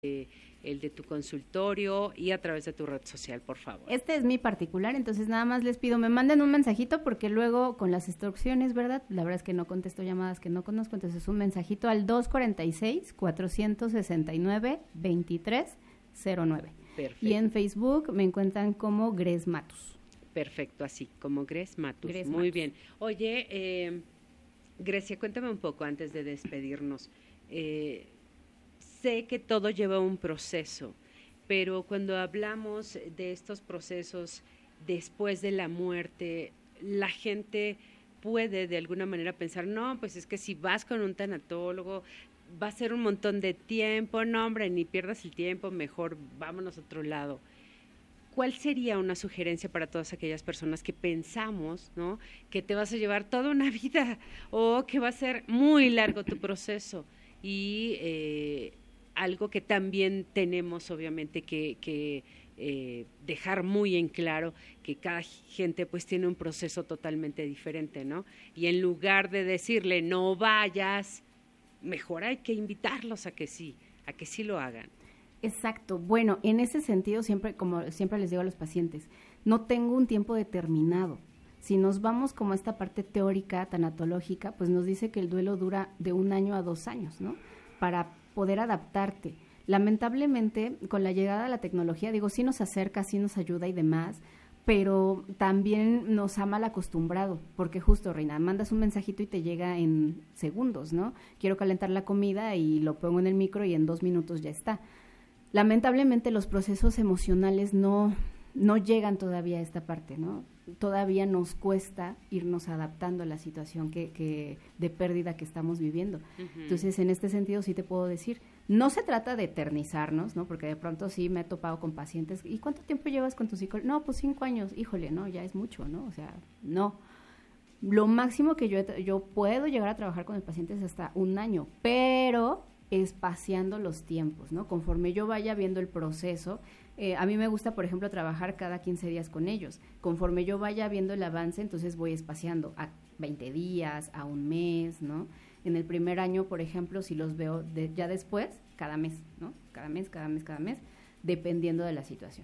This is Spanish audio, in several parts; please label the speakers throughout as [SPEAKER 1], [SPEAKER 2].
[SPEAKER 1] el de tu consultorio y a través de tu red social, por favor.
[SPEAKER 2] Este es mi particular, entonces nada más les pido, me manden un mensajito porque luego con las instrucciones, ¿verdad? La verdad es que no contesto llamadas que no conozco, entonces un mensajito al 246-469-2309.
[SPEAKER 1] Perfecto.
[SPEAKER 2] Y en Facebook me encuentran como Gres Matus.
[SPEAKER 1] Perfecto, así, como Gres Matus.
[SPEAKER 2] Gres
[SPEAKER 1] Muy
[SPEAKER 2] Matus.
[SPEAKER 1] bien. Oye, Grecia, cuéntame un poco antes de despedirnos. Sé que todo lleva un proceso, pero cuando hablamos de estos procesos después de la muerte, la gente puede de alguna manera pensar, no, pues es que si vas con un tanatólogo va a ser un montón de tiempo, no hombre, ni pierdas el tiempo, mejor vámonos a otro lado. ¿Cuál sería una sugerencia para todas aquellas personas que pensamos, ¿no?, que te vas a llevar toda una vida o que va a ser muy largo tu proceso? Y algo que también tenemos obviamente que dejar muy en claro, que cada gente pues tiene un proceso totalmente diferente, ¿no? Y en lugar de decirle no vayas, mejor hay que invitarlos a que sí lo hagan.
[SPEAKER 2] Exacto. Bueno, en ese sentido, siempre, como siempre les digo a los pacientes, no tengo un tiempo determinado. Si nos vamos como a esta parte teórica, tanatológica, pues nos dice que el duelo dura de 1 año a 2 años, ¿no? Para poder adaptarte. Lamentablemente, con la llegada de la tecnología, digo, sí nos acerca, sí nos ayuda y demás, pero también nos ha mal acostumbrado, porque justo, Reina, mandas un mensajito y te llega en segundos, ¿no? Quiero calentar la comida y lo pongo en el micro y en 2 minutos ya está. Lamentablemente los procesos emocionales no llegan todavía a esta parte, ¿no? Todavía nos cuesta irnos adaptando a la situación que de pérdida que estamos viviendo. Uh-huh. Entonces, en este sentido sí te puedo decir, no se trata de eternizarnos, ¿no? Porque de pronto sí me he topado con pacientes, ¿y cuánto tiempo llevas con tu psicólogo? No, pues 5 años, híjole, no, ya es mucho, ¿no? O sea, no. Lo máximo que yo puedo llegar a trabajar con el paciente es hasta 1 año, pero espaciando los tiempos, ¿no? Conforme yo vaya viendo el proceso, a mí me gusta, por ejemplo, trabajar cada 15 días con ellos. Conforme yo vaya viendo el avance, entonces voy espaciando a 20 días, a 1 mes, ¿no? En el primer año, por ejemplo, si los veo ya después, cada mes, ¿no? Cada mes, dependiendo de la situación.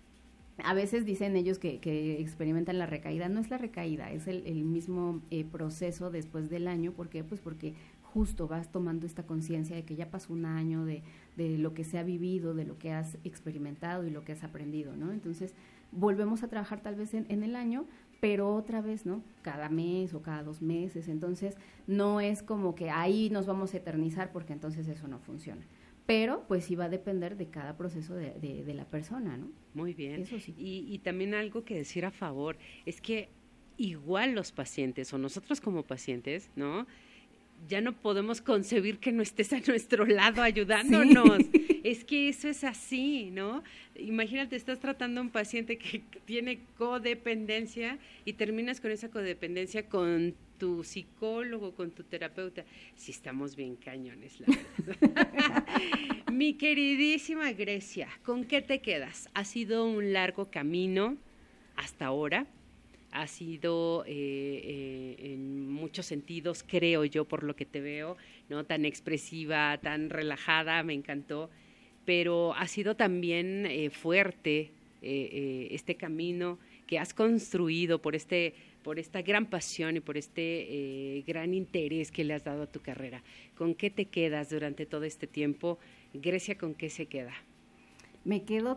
[SPEAKER 2] A veces dicen ellos que experimentan la recaída. No es la recaída, es el mismo proceso después del año. ¿Por qué? Pues porque justo vas tomando esta conciencia de que ya pasó 1 año, de lo que se ha vivido, de lo que has experimentado y lo que has aprendido, ¿no? Entonces, volvemos a trabajar tal vez en el año, pero otra vez, ¿no? Cada mes o cada 2 meses. Entonces, no es como que ahí nos vamos a eternizar, porque entonces eso no funciona. Pero, pues sí va a depender de cada proceso de la persona, ¿no?
[SPEAKER 1] Muy bien.
[SPEAKER 2] Eso sí.
[SPEAKER 1] Y también algo que decir a favor, es que igual los pacientes, o nosotros como pacientes, ¿no?, ya no podemos concebir que no estés a nuestro lado ayudándonos. Sí. Es que eso es así, ¿no? Imagínate, estás tratando a un paciente que tiene codependencia y terminas con esa codependencia con tu psicólogo, con tu terapeuta. Sí, estamos bien cañones, la verdad. Mi queridísima Grecia, ¿con qué te quedas? Ha sido un largo camino hasta ahora. Ha sido en muchos sentidos, creo yo, por lo que te veo, ¿no?, tan expresiva, tan relajada, me encantó, pero ha sido también fuerte este camino que has construido por esta gran pasión y por este gran interés que le has dado a tu carrera. ¿Con qué te quedas durante todo este tiempo? Grecia, ¿con qué se queda?
[SPEAKER 2] Me quedo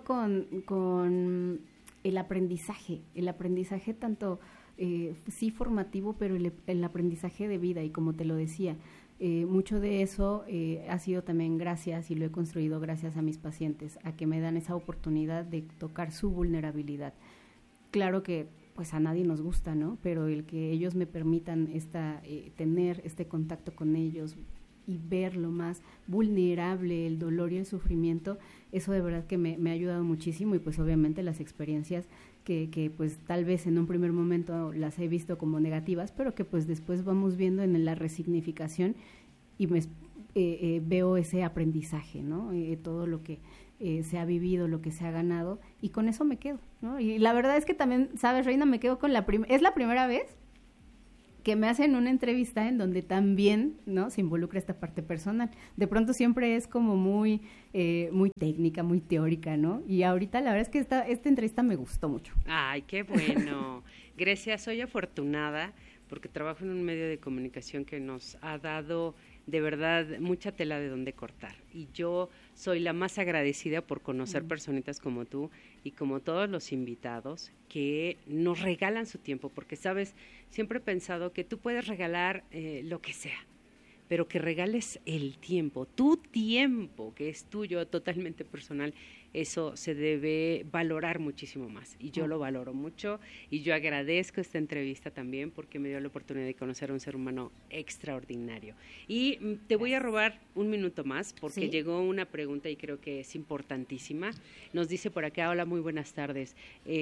[SPEAKER 2] con el aprendizaje tanto sí formativo, pero el aprendizaje de vida. Y como te lo decía, mucho de eso ha sido también gracias, y lo he construido gracias a mis pacientes, a que me dan esa oportunidad de tocar su vulnerabilidad. Claro que pues a nadie nos gusta, ¿no? Pero el que ellos me permitan tener este contacto con ellos y ver lo más vulnerable, el dolor y el sufrimiento, eso de verdad que me ha ayudado muchísimo. Y pues obviamente las experiencias que pues tal vez en un primer momento las he visto como negativas, pero que pues después vamos viendo en la resignificación y veo ese aprendizaje, ¿no? Todo lo que se ha vivido, lo que se ha ganado, y con eso me quedo, ¿no? Y la verdad es que también, ¿sabes, Reina? Me quedo con es la primera vez que me hacen una entrevista en donde también, ¿no?, se involucra esta parte personal. De pronto siempre es como muy técnica, muy teórica, ¿no? Y ahorita la verdad es que esta entrevista me gustó mucho.
[SPEAKER 1] Ay, qué bueno. Grecia, soy afortunada porque trabajo en un medio de comunicación que nos ha dado de verdad mucha tela de donde cortar. Y yo soy la más agradecida por conocer personitas como tú y como todos los invitados que nos regalan su tiempo, porque, sabes, siempre he pensado que tú puedes regalar lo que sea, pero que regales el tiempo, tu tiempo, que es tuyo, totalmente personal, eso se debe valorar muchísimo más. Y yo lo valoro mucho y yo agradezco esta entrevista también porque me dio la oportunidad de conocer a un ser humano extraordinario. Y te voy a robar un minuto más porque
[SPEAKER 2] ¿Sí?
[SPEAKER 1] Llegó una pregunta y creo que es importantísima. Nos dice por acá, hola, muy buenas tardes.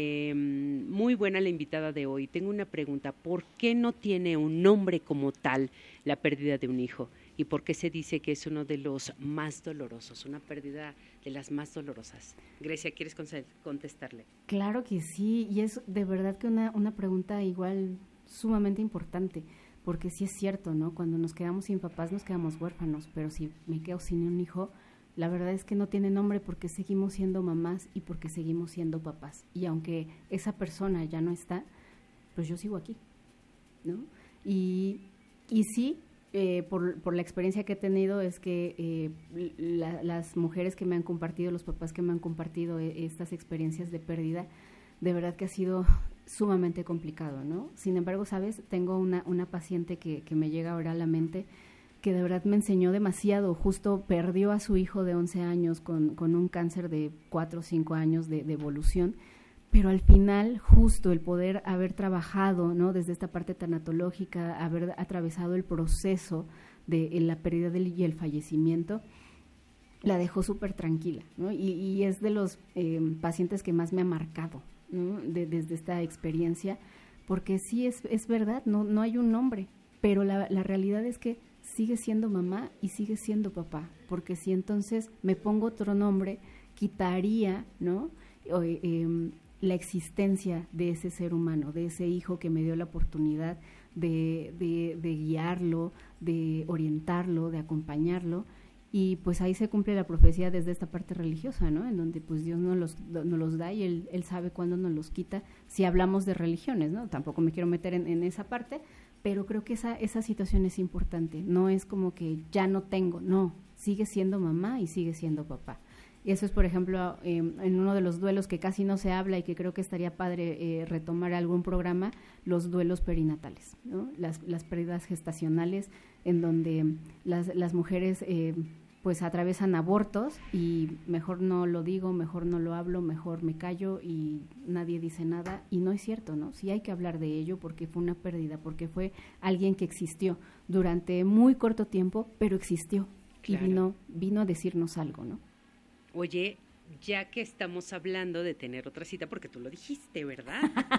[SPEAKER 1] Muy buena la invitada de hoy. Tengo una pregunta, ¿por qué no tiene un nombre como tal la pérdida de un hijo? ¿Y por qué se dice que es uno de los más dolorosos, una pérdida de las más dolorosas? Grecia, ¿quieres contestarle?
[SPEAKER 2] Claro que sí, y es de verdad que una pregunta igual sumamente importante, porque sí es cierto, ¿no? Cuando nos quedamos sin papás nos quedamos huérfanos, pero si me quedo sin un hijo, la verdad es que no tiene nombre porque seguimos siendo mamás y porque seguimos siendo papás. Y aunque esa persona ya no está, pues yo sigo aquí, ¿no? Y sí, por la experiencia que he tenido es que las mujeres que me han compartido, los papás que me han compartido estas experiencias de pérdida, de verdad que ha sido sumamente complicado, ¿no? Sin embargo, ¿sabes? Tengo una paciente que me llega ahora a la mente que de verdad me enseñó demasiado. Justo perdió a su hijo de 11 años con un cáncer de 4 o 5 años de evolución, pero al final justo el poder haber trabajado, ¿no?, desde esta parte tanatológica, haber atravesado el proceso de la pérdida y el fallecimiento, la dejó súper tranquila, ¿no? Y es de los pacientes que más me ha marcado, ¿no?, desde esta experiencia, porque sí es verdad, no hay un nombre, pero la realidad es que sigue siendo mamá y sigue siendo papá, porque si entonces me pongo otro nombre, quitaría, ¿no?, la existencia de ese ser humano, de ese hijo que me dio la oportunidad de guiarlo, de orientarlo, de acompañarlo, y pues ahí se cumple la profecía desde esta parte religiosa, ¿no?, en donde pues Dios nos los da y él sabe cuándo nos los quita, si hablamos de religiones, ¿no? Tampoco me quiero meter en esa parte, pero creo que esa situación es importante, no es como que ya no tengo, no, sigue siendo mamá y sigue siendo papá. Eso es, por ejemplo, en uno de los duelos que casi no se habla y que creo que estaría padre retomar algún programa, los duelos perinatales, ¿no? Las pérdidas gestacionales, en donde las mujeres pues atraviesan abortos y mejor no lo digo, mejor no lo hablo, mejor me callo y nadie dice nada. Y no es cierto, ¿no? Sí hay que hablar de ello porque fue una pérdida, porque fue alguien que existió durante muy corto tiempo, pero existió. Claro. Y vino a decirnos algo, ¿no?
[SPEAKER 1] Oye, ya que estamos hablando de tener otra cita, porque tú lo dijiste, ¿verdad?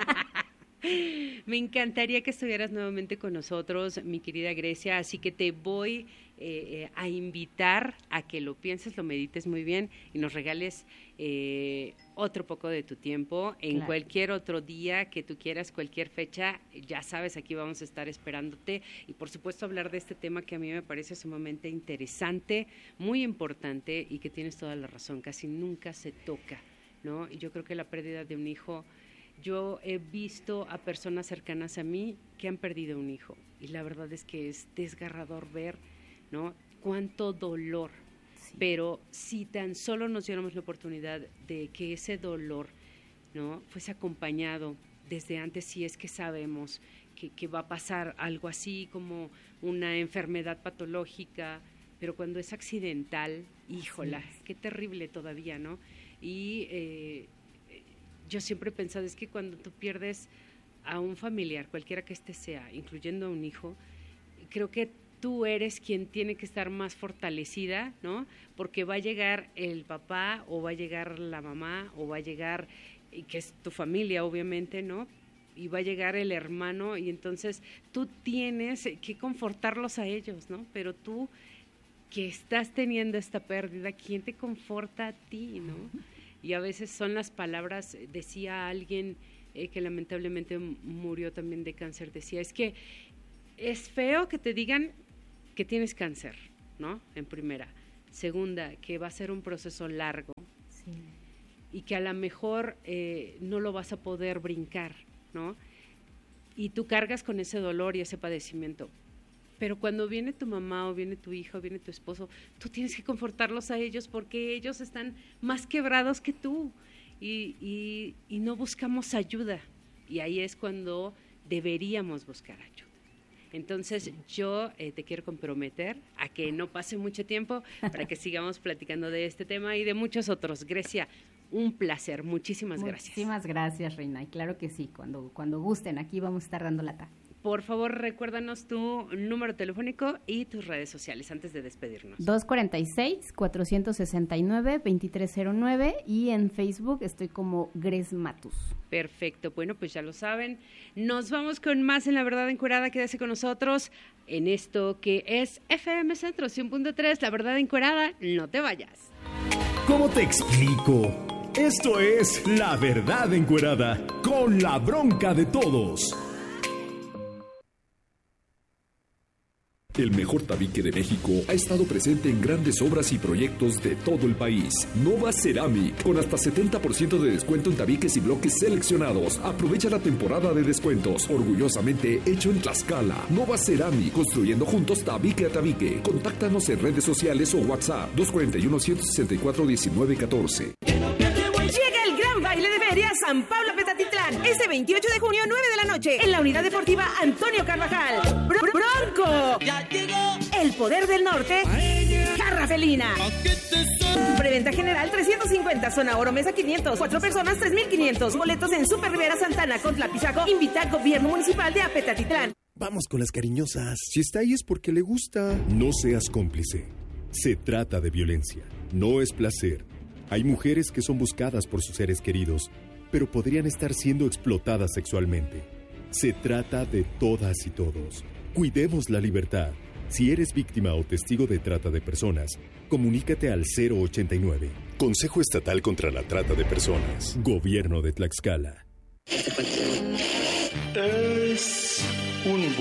[SPEAKER 1] Me encantaría que estuvieras nuevamente con nosotros, mi querida Grecia, así que te voy a invitar a que lo pienses, lo medites muy bien y nos regales otro poco de tu tiempo en claro. Cualquier otro día que tú quieras, cualquier fecha, ya sabes, aquí vamos a estar esperándote y por supuesto hablar de este tema que a mí me parece sumamente interesante, muy importante y que tienes toda la razón, casi nunca se toca, ¿no? Y yo creo que la pérdida de un hijo, yo he visto a personas cercanas a mí que han perdido un hijo y la verdad es que es desgarrador ver, ¿no?, cuánto dolor. Sí. Pero si tan solo nos diéramos la oportunidad de que ese dolor, ¿no?, fuese acompañado desde antes, si es que sabemos que va a pasar algo así como una enfermedad patológica, pero cuando es accidental, híjola, qué terrible todavía, ¿no? Y yo siempre he pensado, es que cuando tú pierdes a un familiar, cualquiera que este sea, incluyendo a un hijo, creo que tú eres quien tiene que estar más fortalecida, ¿no? Porque va a llegar el papá o va a llegar la mamá o va a llegar, que es tu familia obviamente, ¿no? Y va a llegar el hermano y entonces tú tienes que confortarlos a ellos, ¿no? Pero tú que estás teniendo esta pérdida, ¿quién te conforta a ti, no? Y a veces son las palabras, decía alguien que lamentablemente murió también de cáncer, decía, es que es feo que te digan que tienes cáncer, ¿no? En primera. Segunda, que va a ser un proceso largo.
[SPEAKER 2] Sí.
[SPEAKER 1] Y que a lo mejor no lo vas a poder brincar, ¿no? Y tú cargas con ese dolor y ese padecimiento. Pero cuando viene tu mamá o viene tu hija o viene tu esposo, tú tienes que confortarlos a ellos porque ellos están más quebrados que tú y no buscamos ayuda. Y ahí es cuando deberíamos buscar ayuda. Entonces yo te quiero comprometer a que no pase mucho tiempo para que sigamos platicando de este tema y de muchos otros. Grecia, un placer. Muchísimas gracias.
[SPEAKER 2] Muchísimas gracias, Reina. Y claro que sí, cuando gusten, aquí vamos a estar dando lata.
[SPEAKER 1] Por favor, recuérdanos tu número telefónico y tus redes sociales antes de despedirnos.
[SPEAKER 2] 246-469-2309 y en Facebook estoy como Gres Matus.
[SPEAKER 1] Perfecto, bueno, pues ya lo saben. Nos vamos con más en La Verdad Encuerada. Quédese con nosotros en esto que es FM Centro 100.3, La Verdad Encuerada. No te vayas.
[SPEAKER 3] ¿Cómo te explico? Esto es La Verdad Encuerada, con la bronca de todos.
[SPEAKER 4] El mejor tabique de México ha estado presente en grandes obras y proyectos de todo el país. Nova Ceramic, con hasta 70% de descuento en tabiques y bloques seleccionados. Aprovecha la temporada de descuentos. Orgullosamente hecho en Tlaxcala. Nova Ceramic, construyendo juntos tabique a tabique. Contáctanos en redes sociales o WhatsApp 241-164-1914.
[SPEAKER 5] Llega el gran baile de feria San Pablo Petatitlán, este 28 de junio, 9 de la noche, en la Unidad Deportiva Antonio Carvajal. ¡Bronco! ¡Ya llegó! El Poder del Norte, Garra Felina. Preventa general 350, zona oro mesa 500, 4 personas 3,500. Boletos en Super Rivera Santana con Tlapizaco. Invita Gobierno Municipal de Apetatitlán.
[SPEAKER 6] Vamos con las cariñosas. Si está ahí es porque le gusta.
[SPEAKER 7] No seas cómplice. Se trata de violencia. No es placer. Hay mujeres que son buscadas por sus seres queridos, pero podrían estar siendo explotadas sexualmente. Se trata de todas y todos. Cuidemos la libertad. Si eres víctima o testigo de trata de personas, comunícate al 089. Consejo Estatal contra la Trata de Personas. Gobierno de Tlaxcala.
[SPEAKER 8] Es un